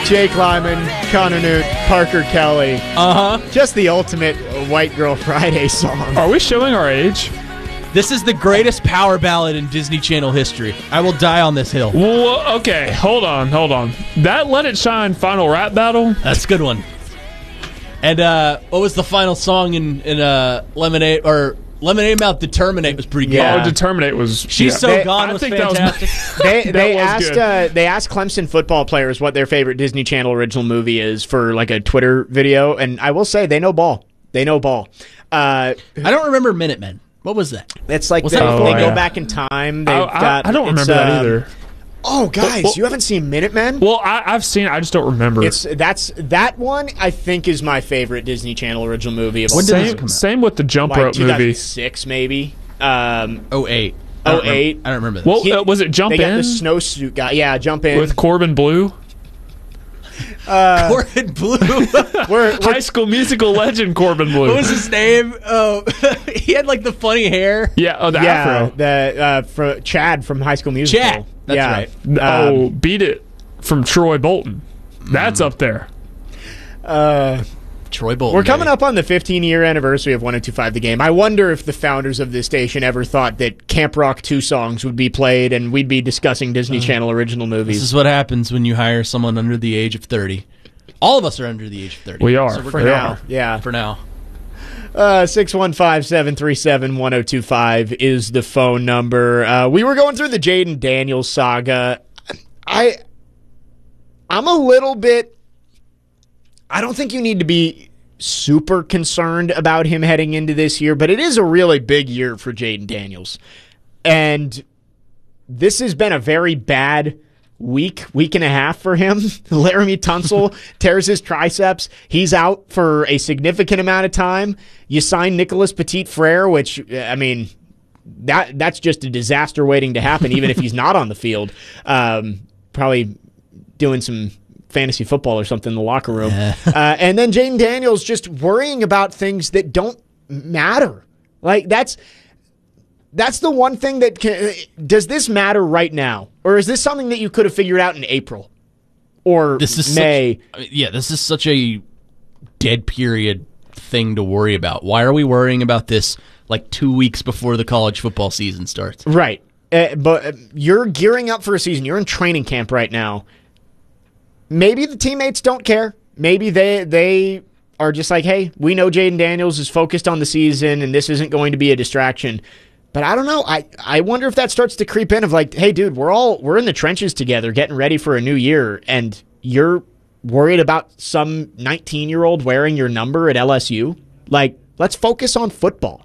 Jake Lyman, Connor Newt, Parker Kelly. Just the ultimate White Girl Friday song. Are we showing our age? This is the greatest power ballad in Disney Channel history. I will die on this hill. Well, okay, hold on. That Let It Shine final rap battle? That's a good one. And what was the final song in Lemonade or Lemonade Mouth? Determinate was pretty good. Oh, Determinate was. She's So Gone was fantastic. They asked Clemson football players what their favorite Disney Channel original movie is for like a Twitter video, and I will say they know ball. They know ball. I don't remember Minutemen. What was that? It's like they go back in time. I don't remember that either. Oh, guys, you haven't seen Minutemen? Well, I've seen it. I just don't remember. That one, I think, is my favorite Disney Channel original movie. Same with the Jump Rope movie. 2006, maybe. 08. I don't remember that. Well, was it Jump In? They got the snowsuit guy. Yeah, Jump In. With Corbin Blue? Corbin Blue. High School Musical legend Corbin Blue. What was his name? Oh, he had like the funny hair. Yeah, the afro. Chad from High School Musical. Chad. That's right. Beat It from Troy Bolton. That's up there. Troy Bolton. We're coming up on the 15-year anniversary of 102.5 The Game. I wonder if the founders of this station ever thought that Camp Rock 2 songs would be played and we'd be discussing Disney Channel original movies. This is what happens when you hire someone under the age of 30. All of us are under the age of 30. We are. So for now. Yeah. For now. 615-737-1025 is the phone number. We were going through the Jayden Daniels saga. I'm a little bit... I don't think you need to be super concerned about him heading into this year, but it is a really big year for Jayden Daniels. And this has been a very bad week and a half for him. Laramie Tunsil tears his triceps. He's out for a significant amount of time. You sign Nicholas Petit-Frere, which, I mean, that's just a disaster waiting to happen, even if he's not on the field. Probably doing some fantasy football or something in the locker room. And then Jayden Daniels just worrying about things that don't matter. Like, that's the one thing that does this matter right now? Or is this something that you could have figured out in April or May? This is such a dead period thing to worry about. Why are we worrying about this like 2 weeks before the college football season starts? Right. But you're gearing up for a season. You're in training camp right now. Maybe the teammates don't care. Maybe they are just like, hey, we know Jayden Daniels is focused on the season and this isn't going to be a distraction. But I don't know. I wonder if that starts to creep in of like, hey, dude, we're in the trenches together getting ready for a new year, and you're worried about some 19-year-old wearing your number at LSU? Like, let's focus on football.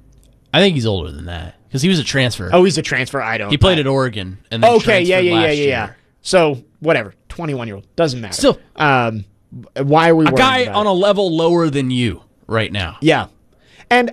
I think he's older than that because he was a transfer. Oh, he's a transfer? He played at Oregon and then transferred last year. So, whatever. 21-year-old. Doesn't matter. Still, why are we worried a guy about on a level lower than you right now? Yeah. And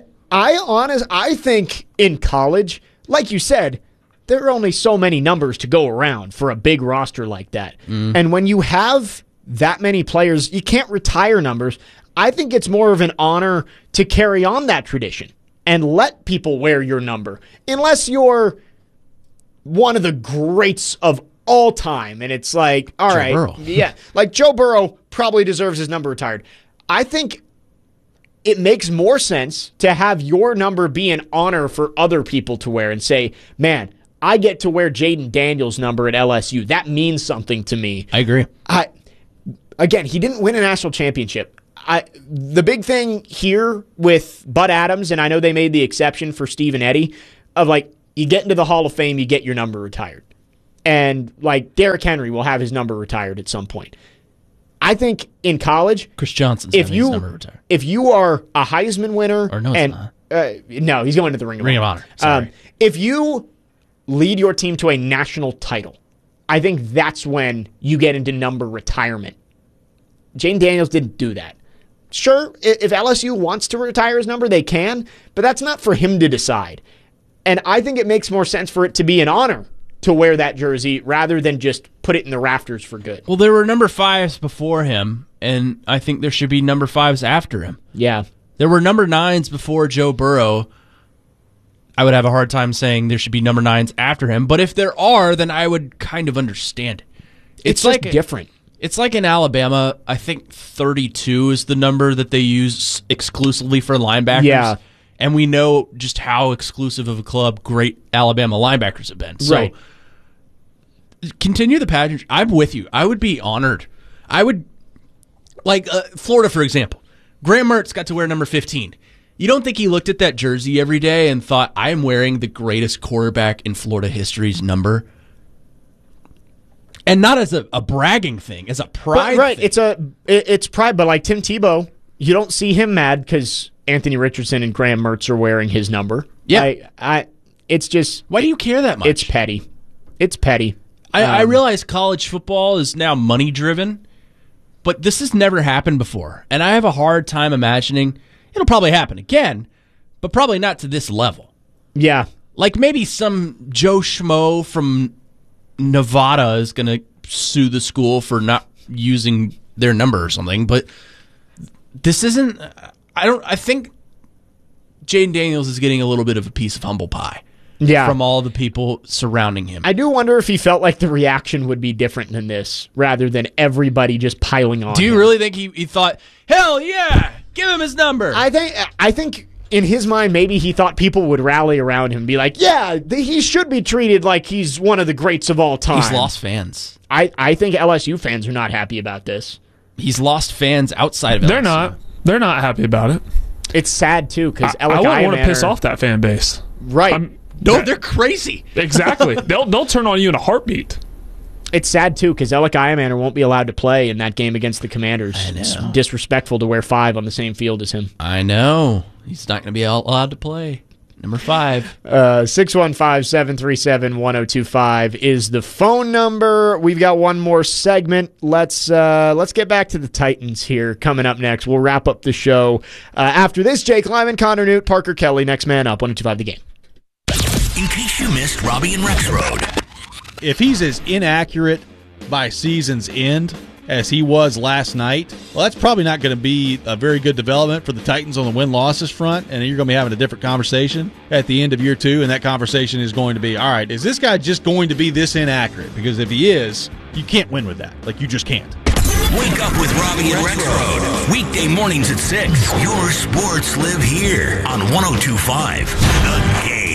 I think in college, like you said, there are only so many numbers to go around for a big roster like that. And when you have that many players, you can't retire numbers. I think it's more of an honor to carry on that tradition and let people wear your number, unless you're one of the greats of all time. And it's like, all right. Burrow. Yeah. Like Joe Burrow probably deserves his number retired. I think it makes more sense to have your number be an honor for other people to wear and say, man, I get to wear Jayden Daniels' number at LSU. That means something to me. I agree. Again, he didn't win a national championship. The big thing here with Bud Adams, and I know they made the exception for Steve and Eddie, of like, you get into the Hall of Fame, you get your number retired. And like Derrick Henry will have his number retired at some point. I think in college, Chris Johnson's having his number retired. If you are a Heisman winner, or no, it's not. No, he's going to the Ring of Honor. Sorry. If you lead your team to a national title, I think that's when you get into number retirement. Jayden Daniels didn't do that. Sure, if LSU wants to retire his number, they can, but that's not for him to decide. And I think it makes more sense for it to be an honor to wear that jersey rather than just put it in the rafters for good. Well, there were number 5s before him, and I think there should be number 5s after him. Yeah. There were number 9s before Joe Burrow. I would have a hard time saying there should be number 9s after him, but if there are, then I would kind of understand it. It's like different. It's like in Alabama, I think 32 is the number that they use exclusively for linebackers. Yeah. And we know just how exclusive of a club great Alabama linebackers have been. So Right. continue the pageant. I'm with you. I would be honored. I would, like Florida, for example. Graham Mertz got to wear number 15. You don't think he looked at that jersey every day and thought, I am wearing the greatest quarterback in Florida history's number? And not as a bragging thing, as a pride right. thing. It's pride, but like Tim Tebow, you don't see him mad because Anthony Richardson and Graham Mertz are wearing his number. Yeah. It's just... Why do you care that much? It's petty. It's petty. I realize college football is now money-driven, but this has never happened before. And I have a hard time imagining it'll probably happen again, but probably not to this level. Yeah. Like maybe some Joe Schmo from Nevada is going to sue the school for not using their number or something, but this isn't... I think Jaden Daniels is getting a little bit of a piece of humble pie. Yeah. From all the people surrounding him. I do wonder if he felt like the reaction would be different than this, rather than everybody just piling on. Do you him. really think he thought, hell yeah, give him his number? I think in his mind, maybe he thought people would rally around him and be like, yeah, he should be treated like he's one of the greats of all time. He's lost fans. I think LSU fans are not happy about this. He's lost fans outside of LSU. They're not. They're not happy about it. It's sad, too, because I wouldn't want to piss off that fan base. Right. No, they're crazy. Exactly. They'll turn on you in a heartbeat. It's sad, too, because Alec Iamaner won't be allowed to play in that game against the Commanders. I know. It's disrespectful to wear 5 on the same field as him. I know. He's not going to be allowed to play. Number 5. 615-737-1025 is the phone number. We've got one more segment. Let's get back to the Titans here coming up next. We'll wrap up the show. After this, Jake Lyman, Connor Newt, Parker Kelly, next man up, 102.5 The Game. In case you missed Robbie and Rex Road. If he's as inaccurate by season's end as he was last night, well, that's probably not going to be a very good development for the Titans on the win-losses front, and you're going to be having a different conversation at the end of year 2, and that conversation is going to be, all right, is this guy just going to be this inaccurate? Because if he is, you can't win with that. Like, you just can't. Wake up with Robbie and Rex Road. Weekday mornings at 6. Your sports live here on 102.5 The Game.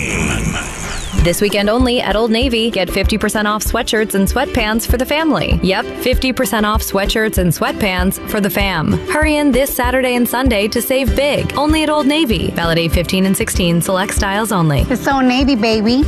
This weekend only at Old Navy, get 50% off sweatshirts and sweatpants for the family. Yep, 50% off sweatshirts and sweatpants for the fam. Hurry in this Saturday and Sunday to save big. Only at Old Navy. Valid 8/15 and 16. Select styles only. It's Old Navy, baby.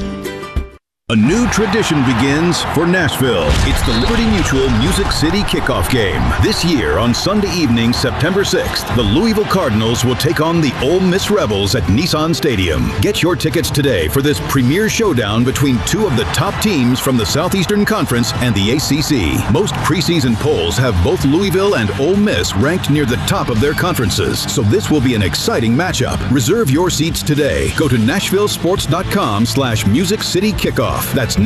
A new tradition begins for Nashville. It's the Liberty Mutual Music City Kickoff Game. This year on Sunday evening, September 6th, the Louisville Cardinals will take on the Ole Miss Rebels at Nissan Stadium. Get your tickets today for this premier showdown between two of the top teams from the Southeastern Conference and the ACC. Most preseason polls have both Louisville and Ole Miss ranked near the top of their conferences, so this will be an exciting matchup. Reserve your seats today. Go to NashvilleSports.com/Music City Kickoff. That's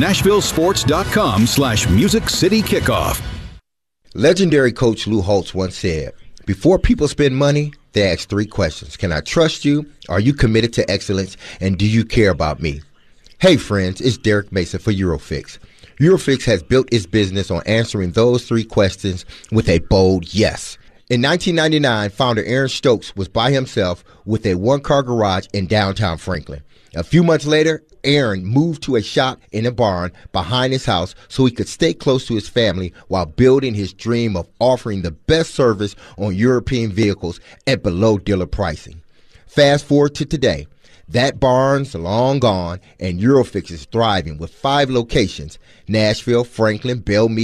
NashvilleSports.com/Music City Kickoff. Legendary coach Lou Holtz once said, before people spend money, they ask 3 questions. Can I trust you? Are you committed to excellence? And do you care about me? Hey friends, it's Derek Mason for Eurofix. Eurofix has built its business on answering those 3 questions with a bold yes. In 1999, founder Aaron Stokes was by himself with a 1-car garage in downtown Franklin. A few months later, Aaron moved to a shop in a barn behind his house so he could stay close to his family while building his dream of offering the best service on European vehicles at below dealer pricing. Fast forward to today. That barn's long gone, and Eurofix is thriving with 5 locations: Nashville, Franklin, Bellmead,